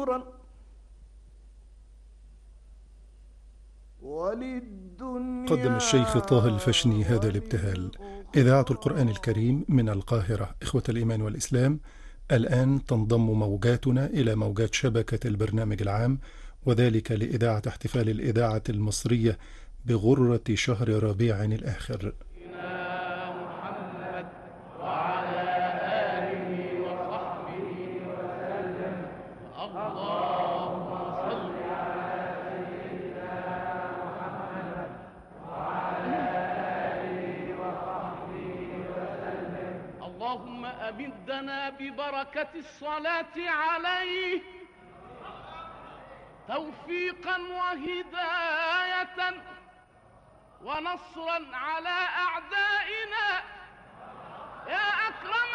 نورا قدم الشيخ طه الفشني هذا الابتهال. إذاعة القرآن الكريم من القاهرة. إخوة الإيمان والإسلام، الآن تنضم موجاتنا إلى موجات شبكة البرنامج العام، وذلك لإذاعة احتفال الإذاعة المصرية بغرة شهر ربيع الآخر. اللهم أمدنا ببركة الصلاة عليه توفيقا وهداية ونصرا على أعدائنا يا أكرم